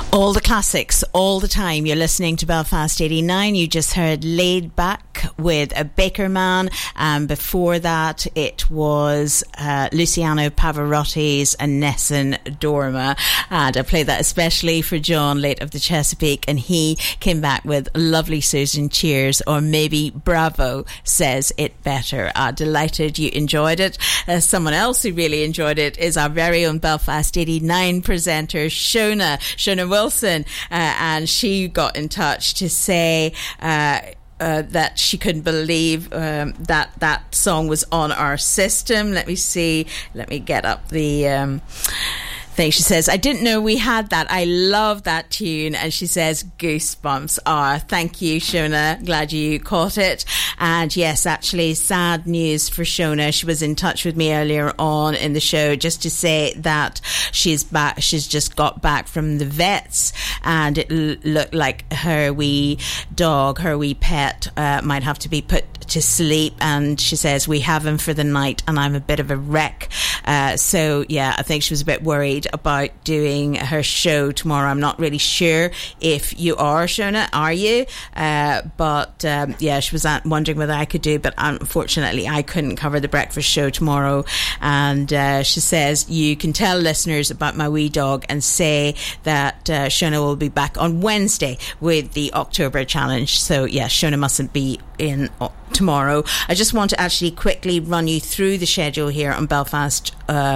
All the classics, all the time. You're listening to Belfast 89. You just heard Laid Back with a Baker Man, and before that it was Luciano Pavarotti's and Nessun Dorma, and I played that especially for John, late of the Chesapeake, and he came back with Lovely Susan Cheers, or maybe Bravo says it better. Delighted you enjoyed it. Someone else who really enjoyed it is our very own Belfast 89 presenter Shona Wilson, and she got in touch to say that she couldn't believe that song was on our system. Let me get up the thing. She says, I didn't know we had that. I love that tune. And she says, goosebumps. Thank you, Shona. Glad you caught it. And yes, actually, sad news for Shona. She was in touch with me earlier on in the show just to say that she's back. She's just got back from the vets, and it looked like her wee dog, her wee pet, might have to be put to sleep. And she says, we have him for the night and I'm a bit of a wreck. So yeah, I think she was a bit worried about doing her show tomorrow. I'm not really sure if you are, Shona, are you? But yeah, she was wondering whether I could do, but unfortunately I couldn't cover the breakfast show tomorrow. And she says, you can tell listeners about my wee dog and say that Shona will be back on Wednesday with the October challenge. So yeah, Shona mustn't be in tomorrow. I just want to actually quickly run you through the schedule here on Belfast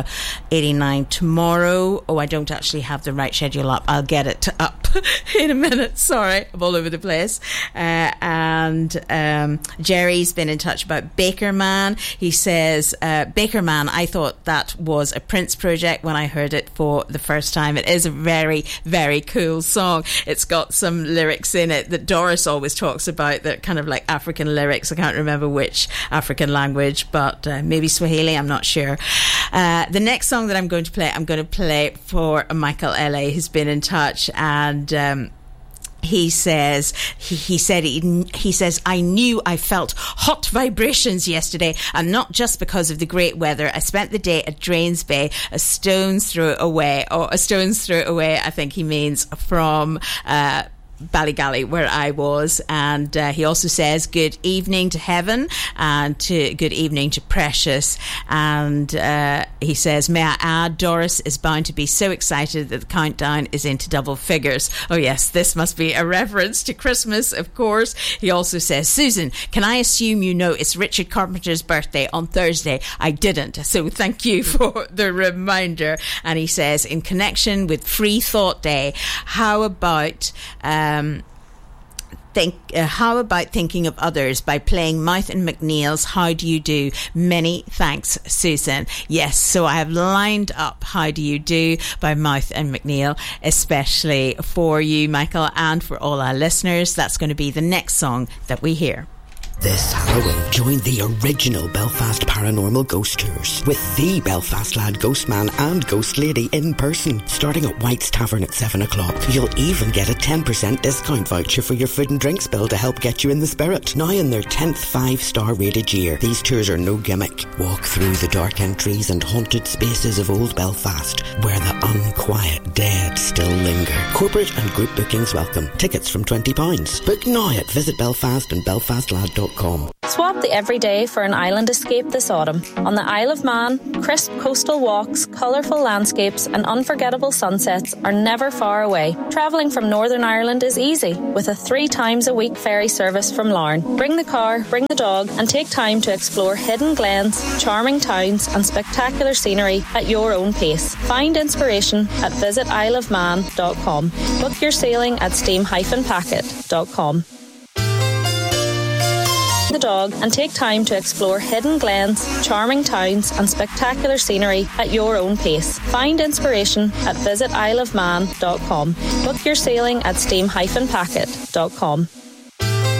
89 tomorrow. I don't actually have the right schedule up. I'll get it up in a minute. Sorry, I'm all over the place. And Jerry's been in touch about Baker Man. He says, Baker Man, I thought that was a Prince project when I heard it for the first time. It is a very, very cool song. It's got some lyrics in it that Doris always talks about, that kind of like African lyrics. I can't remember which African language, but maybe Swahili, I'm not sure. The next song that I'm going to play for Michael L.A., who's been in touch, and he says, I knew I felt hot vibrations yesterday, and not just because of the great weather. I spent the day at Drains Bay, a stone's throw away, I think he means from Ballygally, where I was. And he also says good evening to Heaven and good evening to Precious. And he says, may I add, Doris is bound to be so excited that the countdown is into double figures. Oh yes, this must be a reference to Christmas, of course. He also says, Susan, can I assume you know it's Richard Carpenter's birthday on Thursday? I didn't, so thank you for the reminder. And he says, in connection with Free Thought Day, how about thinking of others by playing Mouth and McNeil's How Do You Do? Many thanks, Susan. Yes, so I have lined up How Do You Do by Mouth and McNeil, especially for you, Michael, and for all our listeners. That's going to be the next song that we hear. This Halloween, join the original Belfast Paranormal Ghost Tours with the Belfast Lad Ghost Man and Ghost Lady in person, starting at White's Tavern at 7 o'clock. You'll even get a 10% discount voucher for your food and drinks bill to help get you in the spirit. Now in their 10th 5-star rated year, these tours are no gimmick. Walk through the dark entries and haunted spaces of old Belfast, where the unquiet dead still linger. Corporate and group bookings welcome. Tickets from £20. Book now at Visit Belfast and belfastlad.com. Swap the everyday for an island escape this autumn. On the Isle of Man, crisp coastal walks, colourful landscapes and unforgettable sunsets are never far away. Travelling from Northern Ireland is easy with a 3 times a week ferry service from Larne. Bring the car, bring the dog and take time to explore hidden glens, charming towns and spectacular scenery at your own pace. Find inspiration at visitisleofman.com. Book your sailing at steam-packet.com. The dog and take time to explore hidden glens, charming towns and spectacular scenery at your own pace. Find inspiration at visitisleofman.com. Book your sailing at steam-packet.com.